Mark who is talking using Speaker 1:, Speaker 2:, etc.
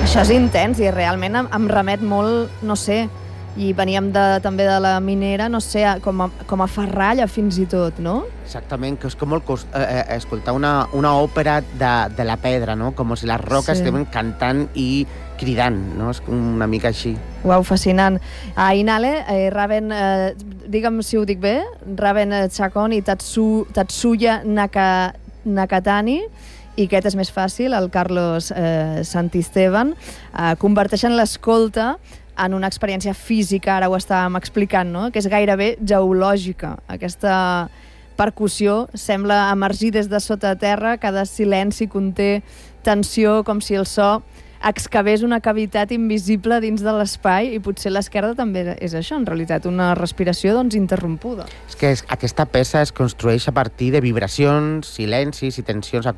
Speaker 1: Això és intens i realment em remet molt, no sé, i veníem també de la Minera, no sé, com a Ferralla fins i tot, no?
Speaker 2: Exactament, que és com escoltar una òpera de la pedra, no? Com si les roques estaven cantant i cridant, no? És una mica així.
Speaker 1: Uau, fascinant. A Inale, Raven, digue'm si ho dic bé, Raven Chacón i Tatsuya Nakatani, i aquest és més fàcil, el Carlos Santisteban, converteixen l'escolta en una experiència física, ara ho estàvem explicant, no? Que és gairebé geològica. Aquesta percussió sembla emergir des de sota terra, cada silenci conté tensió, com si el so excavés una cavitat invisible dins de l'espai, i potser l'esquerda també és això, en realitat, una respiració interrompuda.
Speaker 2: És que aquesta peça es construeix a partir de vibracions, silencis i tensions